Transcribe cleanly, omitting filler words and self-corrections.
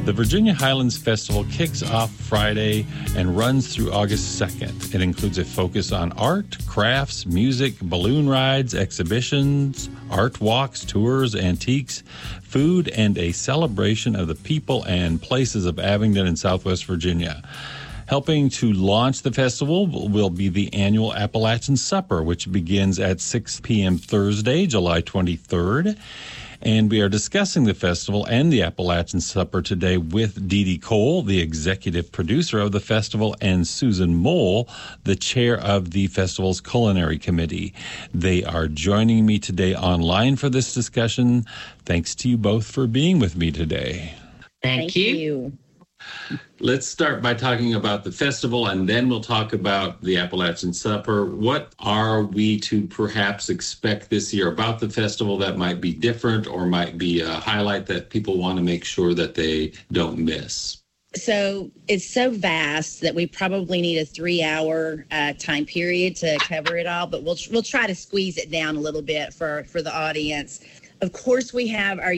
The Virginia Highlands Festival kicks off Friday and runs through August 2nd. It includes a focus on art, crafts, music, balloon rides, exhibitions, art walks, tours, antiques, food, and a celebration of the people and places of Abingdon and Southwest Virginia. Helping to launch the festival will be the annual Appalachian Supper, which begins at 6 p.m. Thursday, July 23rd. And we are discussing the festival and the Appalachian Supper today with Dee Dee Cole, the executive producer of the festival, and Susan Mole, the chair of the festival's culinary committee. They are joining me today online for this discussion. Thanks to you both for being with me today. Thank you. Let's start by talking about the festival, and then we'll talk about the Appalachian Supper. What are we to perhaps expect this year about the festival that might be different or might be a highlight that people want to make sure that they don't miss? So it's so vast that we probably need a 3-hour time period to cover it all, but we'll try to squeeze it down a little bit for the audience. Of course, we have our